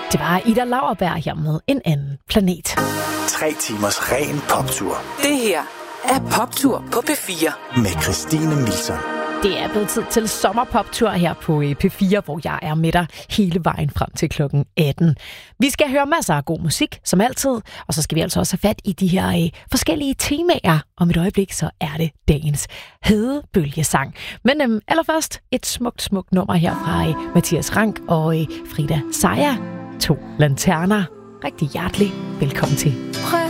Det var Ida Lauerberg her med En anden planet. 3 timers ren poptur Det her er Poptur på P4. med Christine Milson. Det er blevet tid til sommerpoptur her på P4, hvor jeg er med dig hele vejen frem til klokken 18. Vi skal høre masser af god musik, som altid, og så skal vi altså også have fat i de her forskellige temaer. Om et øjeblik, så er det dagens hedebølgesang. Men allerførst et smukt nummer her fra Mathias Rank og Frida Sejer. 2 lanterner. Rigtig hjertelig velkommen til.